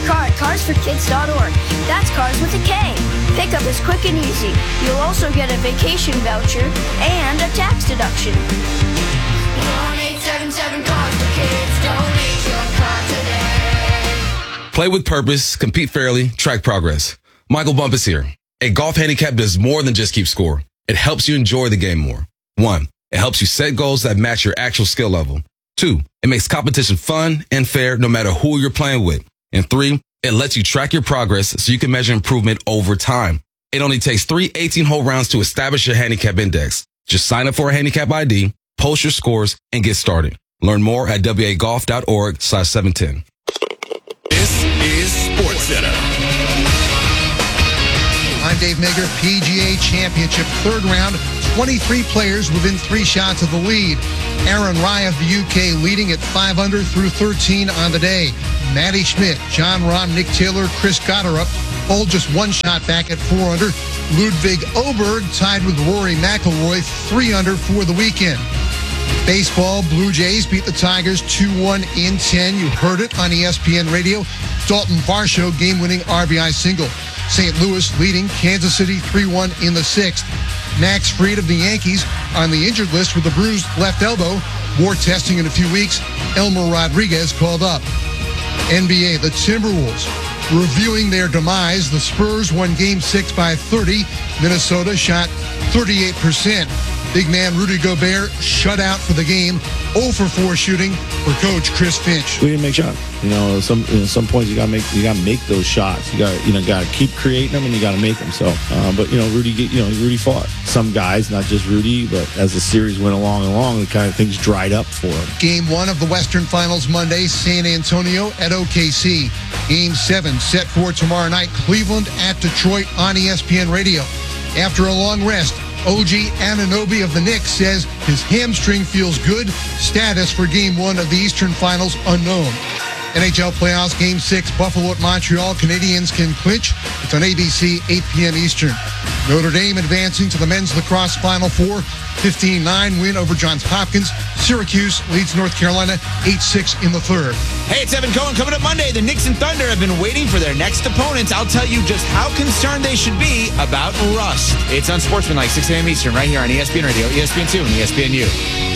your car at carsforkids.org. That's cars with a K. Pickup is quick and easy. You'll also get a vacation voucher and a tax deduction. 1-877 Cars for Kids. Donate your car today. Play with purpose, compete fairly, track progress. Michael Bumpus here. A golf handicap does more than just keep score. It helps you enjoy the game more. 1, it helps you set goals that match your actual skill level. 2, it makes competition fun and fair no matter who you're playing with. And 3, it lets you track your progress so you can measure improvement over time. It only takes 3 18-hole rounds to establish your handicap index. Just sign up for a handicap ID, post your scores, and get started. Learn more at wagolf.org/710. This is SportsCenter. I'm Dave Mager, PGA Championship, third round, 23 players within 3 shots of the lead. Aaron Rai of the UK leading at 5 under through 13 on the day. Matty Schmidt, John Rahm, Nick Taylor, Chris Gotterup, all just 1 shot back at 4 under. Ludwig Oberg tied with Rory McIlroy, 3 under for the weekend. Baseball, Blue Jays beat the Tigers 2-1 in 10. You heard it on ESPN Radio. Dalton Varsho game-winning RBI single. St. Louis leading Kansas City 3-1 in the 6th. Max Fried of the Yankees on the injured list with a bruised left elbow. More testing in a few weeks. Elmer Rodriguez called up. NBA, the Timberwolves reviewing their demise. The Spurs won Game 6 by 30. Minnesota shot 38%. Big man Rudy Gobert shut out for the game. 0 for 4 shooting for Coach Chris Finch. We didn't make shots. Some points you gotta make those shots. You gotta keep creating them, and you gotta make them. So, Rudy fought. Some guys, not just Rudy, but as the series went along, the kind of things dried up for him. Game 1 of the Western Finals Monday, San Antonio at OKC. Game 7 set for tomorrow night, Cleveland at Detroit on ESPN Radio. After a long rest, OG Anunoby of the Knicks says his hamstring feels good. Status for Game 1 of the Eastern Finals unknown. NHL playoffs, Game 6, Buffalo at Montreal. Canadiens can clinch. It's on ABC, 8 p.m. Eastern. Notre Dame advancing to the men's lacrosse Final Four. 15-9 win over Johns Hopkins. Syracuse leads North Carolina 8-6 in the third. Hey, it's Evan Cohen. Coming up Monday, the Knicks and Thunder have been waiting for their next opponents. I'll tell you just how concerned they should be about rust. It's on Sportsmanlike, 6 a.m. Eastern, right here on ESPN Radio, ESPN2, and ESPNU.